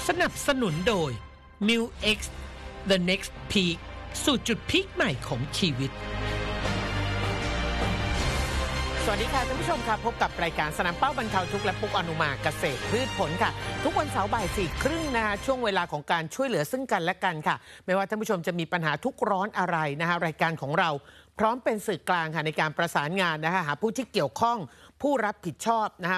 สนับสนุนโดย Mu X The Next Peak สู่จุดพีคใหม่ของชีวิตสวัสดีค่ะท่านผู้ชมค่ะพบกับรายการสนามเป้าบรรเทาทุกข์และปุ๊กอนุมาเกษตรพืชผลค่ะทุกวันเสาร์บ่าย 4:30 นะคะช่วงเวลาของการช่วยเหลือซึ่งกันและกันค่ะไม่ว่าท่านผู้ชมจะมีปัญหาทุกข์ร้อนอะไรนะคะรายการของเราพร้อมเป็นสื่อกลางค่ะในการประสานงานนะคะหาผู้ที่เกี่ยวข้องผู้รับผิดชอบนะคะ